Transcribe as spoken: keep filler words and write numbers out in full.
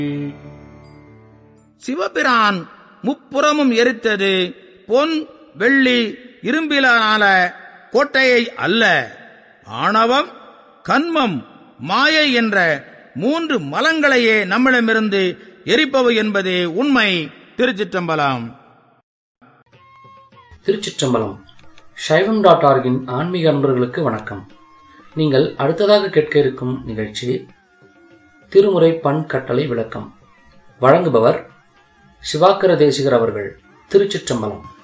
சிவபிரான் முப்புறமும் எரித்தது பொன் வெள்ளி இரும்பிலான கோட்டையை அல்ல, ஆணவம், கன்மம், மாயை என்ற மூன்று மலங்களையே நம்மிடமிருந்து எரிப்பவை என்பதே உண்மை. திருச்சிற்றம்பலம். திருச்சிற்றம்பலம். சைவம் டாட் ஆர்கின் ஆன்மீக அன்பர்களுக்கு வணக்கம். நீங்கள் அடுத்ததாக கேட்க இருக்கும் நிகழ்ச்சி திருமுறை பண் கட்டளை விளக்கம். வழங்குபவர் சிவாக்கர தேசிகர் அவர்கள். திருச்சிற்றம்பலம்.